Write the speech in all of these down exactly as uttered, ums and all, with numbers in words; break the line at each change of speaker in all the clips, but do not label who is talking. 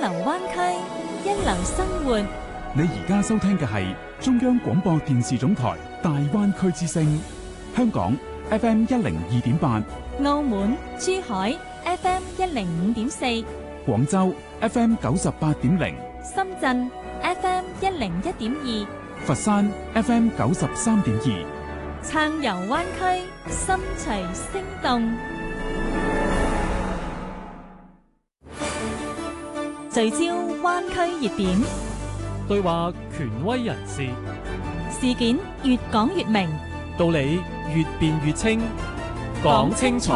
流灣區，一流生活。
你而家收聽嘅係中央廣播電視總台大灣區之聲，香港 F M 一零二點八，
澳門、珠海 F M 一零五點四，
廣州 F M 九十八點零，
深圳 F M 一零一點二，
佛山 F M 九十三點二，
暢遊灣區，心隨聲動。聚焦灣區熱點，
對話權威人士，
事件越講越明，
道理越辯越清，講清楚，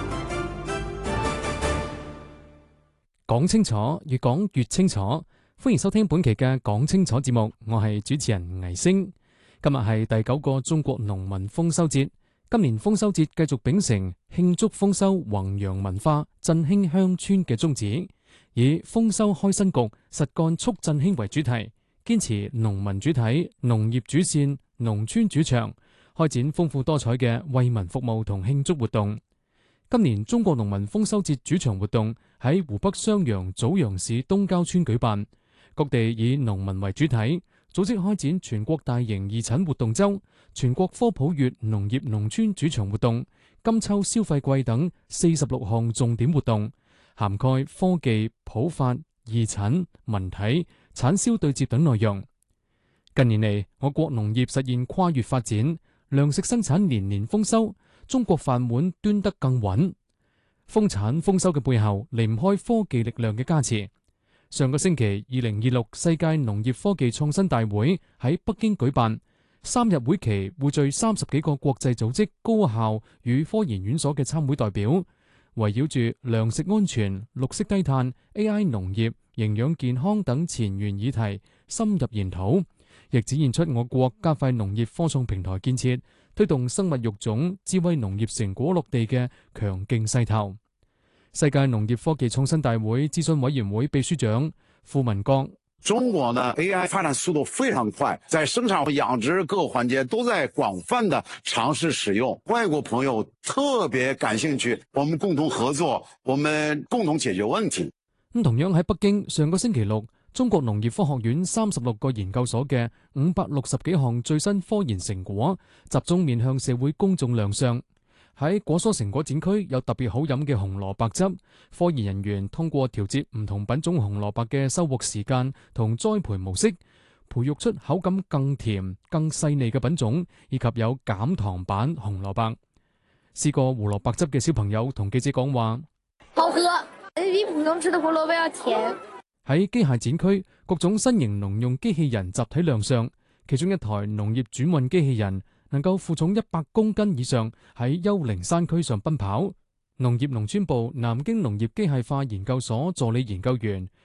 講清楚，越講越清楚。歡迎收聽本期嘅講清楚節目，我係主持人倪星。今日係第九個中國農民豐收節，今年豐收節繼續秉承慶祝豐收、弘揚文化、振興鄉村嘅宗旨，以豐收開新局、實幹促振興為主題，堅持農民主體、農業主線、農村主場，開展豐富多彩嘅為民服務同慶祝活動。今年中國農民豐收節主場活動喺湖北襄陽棗陽市東郊村舉辦，各地以農民為主體，組織開展全國大型義診活動周、全國科普月農業農村主場活動、金秋消費季等四十六項重點活動，涵蓋科技、普法、義診、文體、產銷對接等內容。近年嚟，我國農業實現跨越發展，糧食生產年年豐收，中國飯碗端得更穩。豐產豐收嘅背後，離唔開科技力量嘅加持。上個星期，二零二六世界農業科技創新大會喺北京舉辦，三日會期匯聚三十幾個國際組織、高校與科研院所嘅參會代表，圍繞住糧食安全、綠色低碳、A I 農業、營養健康等前沿議題深入研討，亦展現出我國加快農業科創平台建設、推動生物育種、智慧農業成果落地嘅強勁勢頭。世界農業科技創新大會諮詢委員會秘書長傅文國：
中國呢 A I 發展速度非常快，在生產和養殖各個環節都在廣泛的嘗試使用。外國朋友特別感興趣，我們共同合作，我們共同解決問題。
咁同樣喺北京，上個星期六，中國農業科學院三十六個研究所嘅五百六十幾項最新科研成果集中面向社會公眾亮相。喺果蔬成果展區有特別好飲嘅紅蘿蔔汁，科研人員通過調節唔同品種紅蘿蔔嘅收穫時間同栽培模式，培育出口感更甜、更細膩嘅品種，以及有減糖版紅蘿蔔。試過胡蘿蔔汁嘅小朋友同記者講話：
好喝，比普通吃的胡蘿蔔要甜。
喺機械展區，各種新型農用機器人集體亮相，其中一台農業轉運機器人能夠負重一百公斤以上，喺丘陵山區上奔跑。農業農村部南京農業機械化研究所助理研究員、